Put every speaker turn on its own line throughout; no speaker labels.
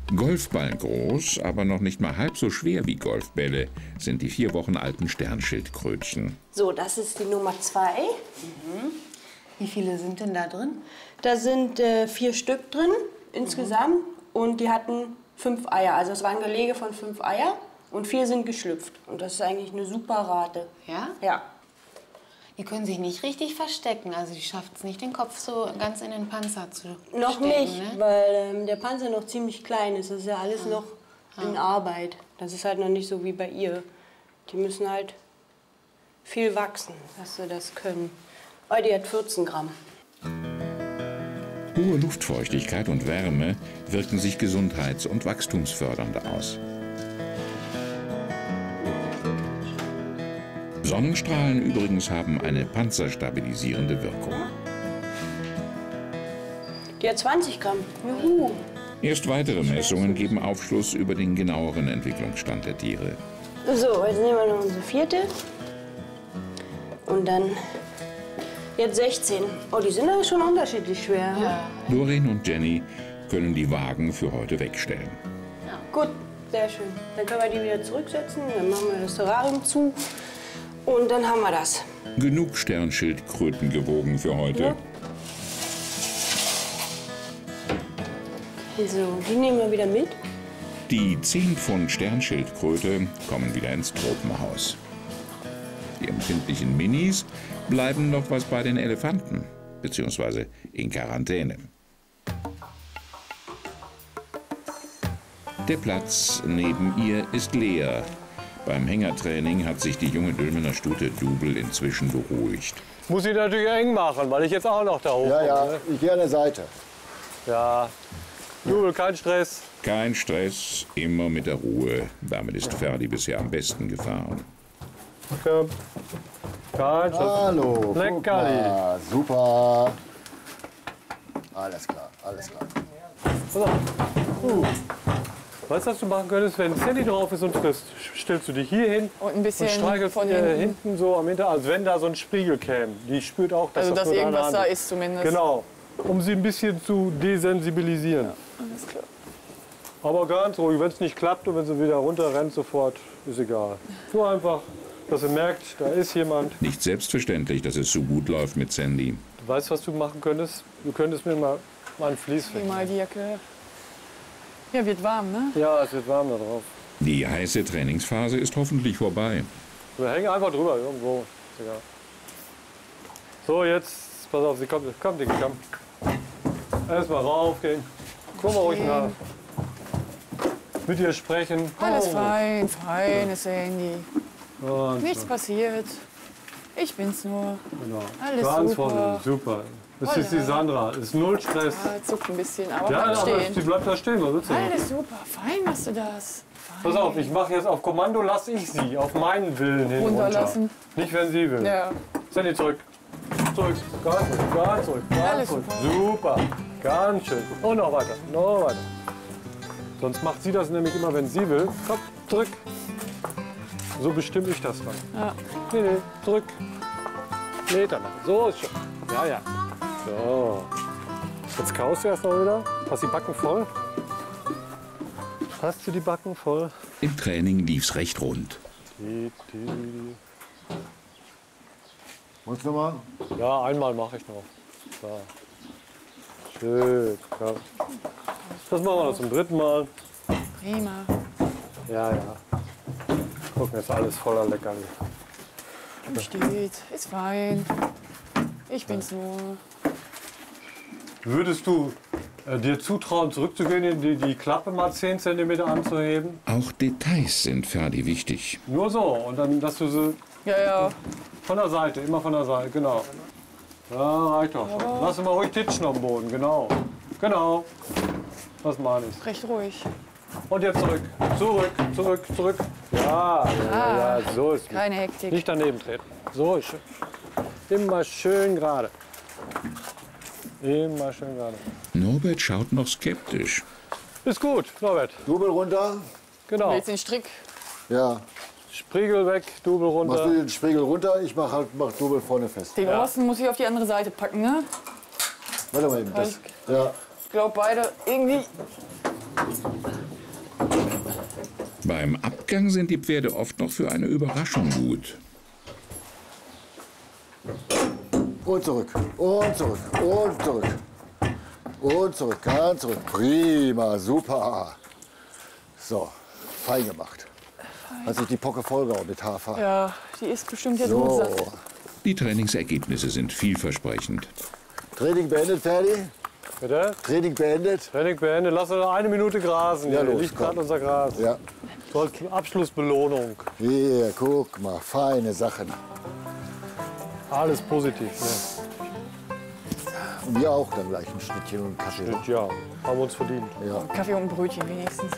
Golfballgroß, aber noch nicht mal halb so schwer wie Golfbälle, sind die 4 Wochen alten Sternschildkrötchen.
So, das ist die Nummer 2.
Wie viele sind denn da drin?
Da sind 4 Stück drin insgesamt und die hatten 5 Eier. Also es war ein Gelege von 5 Eier und 4 sind geschlüpft. Und das ist eigentlich eine super Rate.
Ja?
Ja.
Die können sich nicht richtig verstecken. Also die schafft es nicht, den Kopf so ganz in den Panzer zu
Noch
stecken,
nicht,
ne?
weil der Panzer noch ziemlich klein ist. Das ist ja alles noch in Arbeit. Das ist halt noch nicht so wie bei ihr. Die müssen halt viel wachsen, dass sie das können. Oh, die hat 14 Gramm.
Hohe Luftfeuchtigkeit und Wärme wirken sich gesundheits- und wachstumsfördernd aus. Sonnenstrahlen übrigens haben eine panzerstabilisierende Wirkung.
Die hat 20 Gramm. Juhu.
Erst weitere Messungen geben Aufschluss über den genaueren Entwicklungsstand der Tiere.
So, jetzt nehmen wir noch unsere 4. Und dann jetzt 16. Oh, die sind aber schon unterschiedlich schwer. Ja.
Doreen und Jenny können die Wagen für heute wegstellen.
Ja. Gut, sehr schön. Dann können wir die wieder zurücksetzen, dann machen wir das Terrarium zu und dann haben wir das.
Genug Sternschildkröten gewogen für heute.
Ja. So, die nehmen wir wieder mit.
Die 10 Pfund Sternschildkröte kommen wieder ins Tropenhaus. Die empfindlichen Minis bleiben noch was bei den Elefanten, beziehungsweise in Quarantäne. Der Platz neben ihr ist leer. Beim Hängertraining hat sich die junge Dülmener Stute Double inzwischen beruhigt.
Muss ich natürlich eng machen, weil ich jetzt auch noch da hoch
Ja, ja,
komme, ne?
ich gehe an der Seite.
Ja, Double, kein Stress.
Kein Stress, immer mit der Ruhe. Damit ist Ferdi bisher am besten gefahren.
Komm. Kein Stress.
Hallo, guck
Leckerli.
mal, super. Alles klar, alles klar.
Pass auf. Weißt du, was du machen könntest, wenn Sandy drauf ist und frisst? Stellst du dich hier hin
Und ein bisschen
streichelst
von
hinten so am Hinter, als wenn da so ein Spiegel käme. Die spürt auch, dass
Also, dass
nur eine
irgendwas
Hand
da ist zumindest.
Genau, um sie ein bisschen zu desensibilisieren.
Ja, alles klar.
Aber ganz ruhig, wenn es nicht klappt und wenn sie wieder runter rennt sofort, ist egal. Nur einfach, dass sie merkt, da ist jemand.
Nicht selbstverständlich, dass es so gut läuft mit Sandy.
Du weißt, was du machen könntest? Du könntest mir mal ein Vlies
Geh
wegnehmen.
mal die Jacke. Ja, wird warm, ne?
Ja, es wird warm da drauf.
Die heiße Trainingsphase ist hoffentlich vorbei.
Wir hängen einfach drüber, irgendwo. Ist egal. So, jetzt, pass auf, sie kommt, komm, Ding, komm. Erstmal raufgehen. Guck mal ruhig nach. Mit ihr sprechen.
Alles
Oh.
fein, feines Handy.
Und
Nichts passiert. Ich bin's nur.
genau.
Alles
Ganz
super.
vorsichtig, super. Das ist die
Holla.
Sandra, ist null Stress.
Ja, zuckt ein bisschen, aber
Ja,
bleibt
aber die
stehen.
bleibt da stehen, was willst du?
Alles super, fein machst du das. Fein.
Pass auf, ich mache jetzt auf Kommando, lasse ich sie auf meinen Willen hin
Runterlassen.
runter. Nicht, wenn sie will.
Ja.
Sandy, zurück. Zurück, ganz zurück, ganz
Alles
zurück. Super, ganz schön. Und noch weiter, noch weiter. Sonst macht sie das nämlich immer, wenn sie will. Komm, zurück. So bestimme ich das dann.
Ja.
Nee, nee, zurück. Meter machen. So ist schon. Ja, ja. So. Jetzt kaust du erst mal wieder. Hast die Backen voll? Hast du die Backen voll?
Im Training lief's recht rund.
Wolltest du mal?
Ja, einmal mache ich noch. So. Schön. Ja. Das machen wir noch zum 3. Mal.
Prima.
Ja, ja. Guck, jetzt alles voller Leckerli.
Steht, ist fein. Ich bin's nur.
Würdest du dir zutrauen, zurückzugehen, die Klappe mal 10 cm anzuheben?
Auch Details sind Ferdi wichtig.
Nur so. Und dann, dass du sie
Ja, ja.
von der Seite, immer von der Seite, genau. Ja, reicht doch. Lass mal ruhig titschen am Boden, genau. Genau. Das meine ich.
Recht ruhig.
Und jetzt zurück. Zurück, zurück, zurück. Ja, ja, ja, so ist gut.
Keine Hektik.
Nicht daneben treten. So ist schön. Immer schön gerade. Immer schön gerade.
Norbert schaut noch skeptisch.
Ist gut, Norbert.
Double runter.
Genau.
Jetzt den Strick.
Ja.
Spriegel weg, Double
Machst du
runter.
den Spiegel runter, ich mach Double vorne fest.
Den obersten muss ich auf die andere Seite packen, ne?
Warte mal eben. Das, ja.
Ich glaube beide irgendwie.
Beim Abgang sind die Pferde oft noch für eine Überraschung gut.
Und zurück, und zurück, und zurück. Und zurück, ganz zurück. Prima, super. So, fein gemacht. Hat sich die Pocke vollgehauen mit Hafer.
Ja, die ist bestimmt jetzt gut
So,
satt.
Die Trainingsergebnisse sind vielversprechend.
Training beendet, Ferdi?
Bitte?
Training beendet?
Training beendet. Lass uns noch 1 Minute grasen.
Ja,
Hier
los,
liegt
komm.
gerade unser Gras.
Ja.
So als Abschlussbelohnung.
Hier, guck mal, feine Sachen.
Alles positiv.
Und wir auch dann gleich ein Schnittchen und einen Kaffee.
Ne? Ja, haben wir uns verdient.
Ja,
Kaffee und ein Brötchen wenigstens.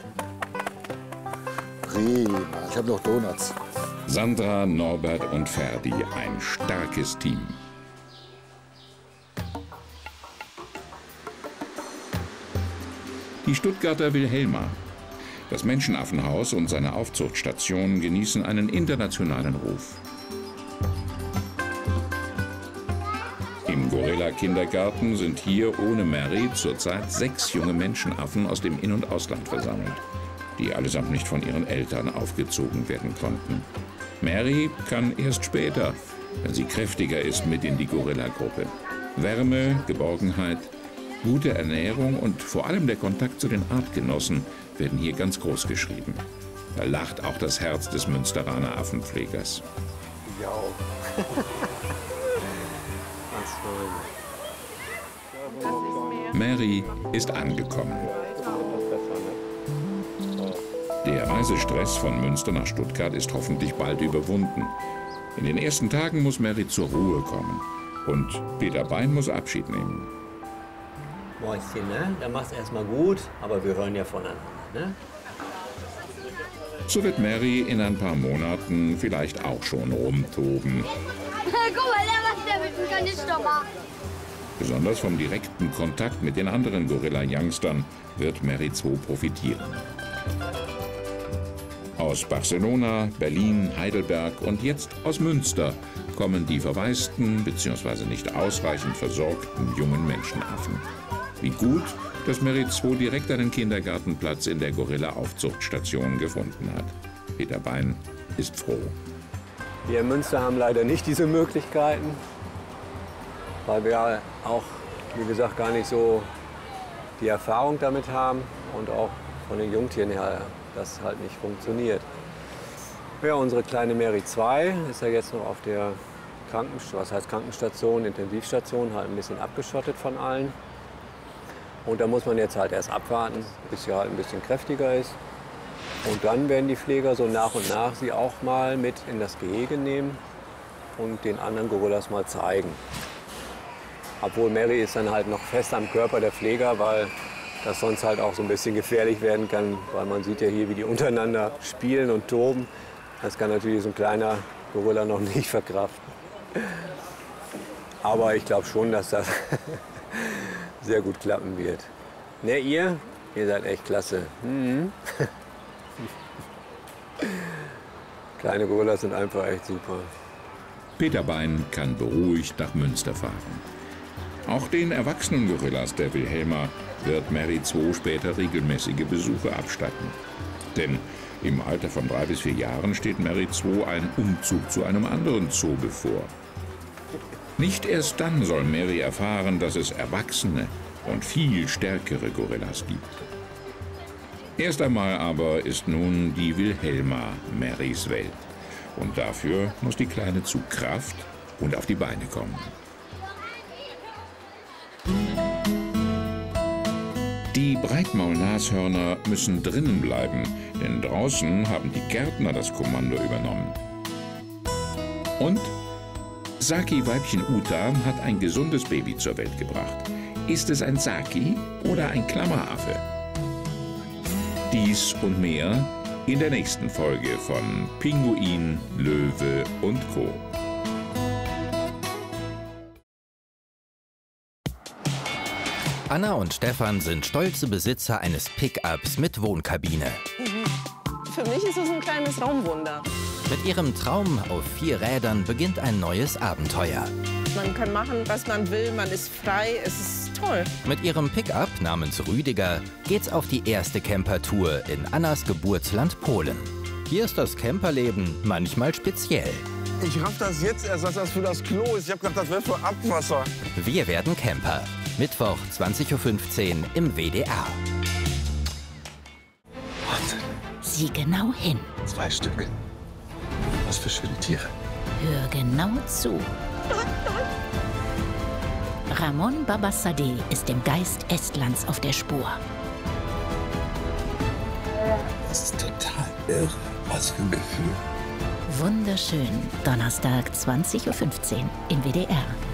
prima. Ich habe noch Donuts.
Sandra, Norbert und Ferdi, ein starkes Team. Die Stuttgarter Wilhelma. Das Menschenaffenhaus und seine Aufzuchtstation genießen einen internationalen Ruf. Im Gorilla-Kindergarten sind hier ohne Mary zurzeit 6 junge Menschenaffen aus dem In- und Ausland versammelt, die allesamt nicht von ihren Eltern aufgezogen werden konnten. Mary kann erst später, wenn sie kräftiger ist, mit in die Gorilla-Gruppe. Wärme, Geborgenheit, gute Ernährung und vor allem der Kontakt zu den Artgenossen werden hier ganz groß geschrieben. Da lacht auch das Herz des Münsteraner Affenpflegers.
Ja.
Mary ist angekommen. Der Reisestress von Münster nach Stuttgart ist hoffentlich bald überwunden. In den ersten Tagen muss Mary zur Ruhe kommen. Und Peter Bein muss Abschied nehmen.
Mäuschen, ne? Dann mach's erstmal gut, aber wir hören ja voneinander, ne?
So wird Mary in ein paar Monaten vielleicht auch schon rumtoben.
Guck mal, was der mit dem Kanister macht.
Besonders vom direkten Kontakt mit den anderen Gorilla-Youngstern wird Mary 2 profitieren. Aus Barcelona, Berlin, Heidelberg und jetzt aus Münster kommen die verwaisten bzw. nicht ausreichend versorgten jungen Menschenaffen. Wie gut, dass Mary 2 direkt einen Kindergartenplatz in der Gorilla-Aufzuchtstation gefunden hat. Peter Bein ist froh.
Wir in Münster haben leider nicht diese Möglichkeiten, weil wir auch, wie gesagt, gar nicht so die Erfahrung damit haben und auch von den Jungtieren her das halt nicht funktioniert. Ja, unsere kleine Mary 2 ist ja jetzt noch auf der Krankenstation, Intensivstation, halt ein bisschen abgeschottet von allen. Und da muss man jetzt halt erst abwarten, bis sie halt ein bisschen kräftiger ist. Und dann werden die Pfleger so nach und nach sie auch mal mit in das Gehege nehmen und den anderen Gorillas mal zeigen. Obwohl Mary ist dann halt noch fest am Körper der Pfleger, weil das sonst halt auch so ein bisschen gefährlich werden kann, weil man sieht ja hier, wie die untereinander spielen und toben. Das kann natürlich so ein kleiner Gorilla noch nicht verkraften. Aber ich glaube schon, dass das sehr gut klappen wird. Ne, ihr seid echt klasse. Kleine Gorillas sind einfach echt super.
Peter Bein kann beruhigt nach Münster fahren. Auch den erwachsenen Gorillas der Wilhelma wird Mary 2 später regelmäßige Besuche abstatten. Denn im Alter von 3 bis 4 Jahren steht Mary 2 ein Umzug zu einem anderen Zoo bevor. Nicht erst dann soll Mary erfahren, dass es erwachsene und viel stärkere Gorillas gibt. Erst einmal aber ist nun die Wilhelma Marys Welt. Und dafür muss die Kleine zu Kraft und auf die Beine kommen. Die Breitmaulnashörner müssen drinnen bleiben, denn draußen haben die Gärtner das Kommando übernommen. Und Saki-Weibchen Uta hat ein gesundes Baby zur Welt gebracht. Ist es ein Saki oder ein Klammeraffe? Dies und mehr in der nächsten Folge von Pinguin, Löwe und Co.
Anna und Stefan sind stolze Besitzer eines Pickups mit Wohnkabine.
Für mich ist es ein kleines Raumwunder.
Mit ihrem Traum auf 4 Rädern beginnt ein neues Abenteuer.
Man kann machen, was man will, man ist frei, es ist
toll.
Mit ihrem Pickup namens Rüdiger geht's auf die erste Campertour in Annas Geburtsland Polen. Hier ist das Camperleben manchmal speziell.
Ich raff das jetzt erst, dass das für das Klo ist. Ich hab gedacht, das wäre für Abwasser.
Wir werden Camper. Mittwoch 20:15 Uhr im WDR.
Wahnsinn.
Sieh genau hin.
2 Stück. Was für schöne Tiere.
Hör genau zu. Ramon Babassadeh ist dem Geist Estlands auf der Spur.
Das ist total irre. Was für ein Gefühl.
Wunderschön. Donnerstag 20:15 Uhr im WDR.